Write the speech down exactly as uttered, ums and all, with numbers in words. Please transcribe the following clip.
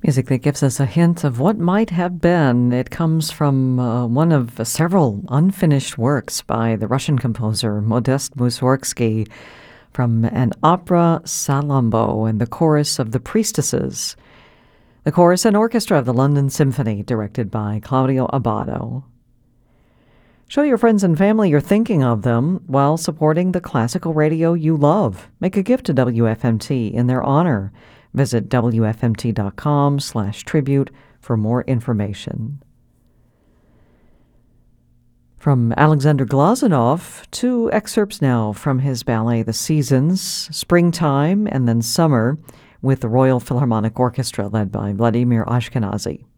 Music that gives us a hint of what might have been. It comes from uh, one of several unfinished works by the Russian composer Modest Mussorgsky from an opera Salammbô and the chorus of the Priestesses. The chorus and orchestra of the London Symphony, directed by Claudio Abbado. Show your friends and family you're thinking of them while supporting the classical radio you love. Make a gift to W F M T in their honor. Visit W F M T dot com slash tribute for more information. From Alexander Glazunov, two excerpts now from his ballet The Seasons, Springtime and then Summer, with the Royal Philharmonic Orchestra led by Vladimir Ashkenazy.